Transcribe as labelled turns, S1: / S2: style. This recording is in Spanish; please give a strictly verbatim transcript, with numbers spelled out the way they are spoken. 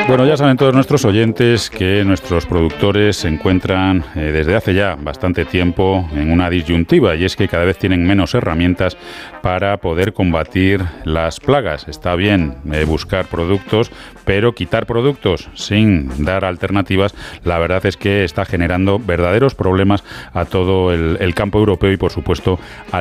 S1: Bueno, ya saben todos nuestros oyentes que nuestros productores se encuentran eh, desde hace ya bastante tiempo en una disyuntiva, y es que cada vez tienen menos herramientas para poder combatir las plagas. Está bien eh, buscar productos, pero quitar productos sin dar alternativas, la verdad es que está generando verdaderos problemas a todo el, el campo europeo y, por supuesto, al